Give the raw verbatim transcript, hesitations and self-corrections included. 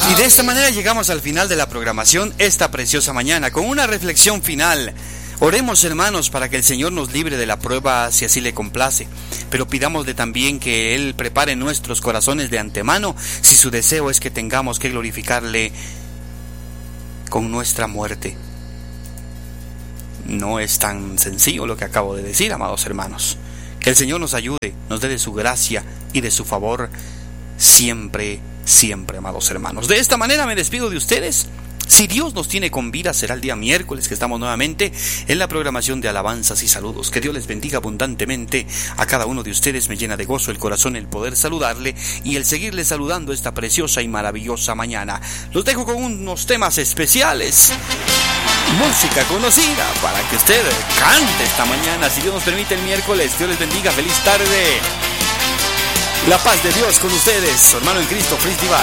Y de esta manera llegamos al final de la programación esta preciosa mañana, con una reflexión final. Oremos, hermanos, para que el Señor nos libre de la prueba si así le complace, pero pidámosle también que Él prepare nuestros corazones de antemano si su deseo es que tengamos que glorificarle con nuestra muerte. No es tan sencillo lo que acabo de decir, amados hermanos. Que el Señor nos ayude, nos dé de su gracia y de su favor siempre, siempre, amados hermanos. De esta manera me despido de ustedes. Si Dios nos tiene con vida, será el día miércoles que estamos nuevamente en la programación de alabanzas y saludos. Que Dios les bendiga abundantemente a cada uno de ustedes. Me llena de gozo el corazón el poder saludarle y el seguirle saludando esta preciosa y maravillosa mañana. Los dejo con unos temas especiales, música conocida, para que usted cante esta mañana. Si Dios nos permite el miércoles, Dios les bendiga, feliz tarde. La paz de Dios con ustedes, su hermano en Cristo, Fris Diva.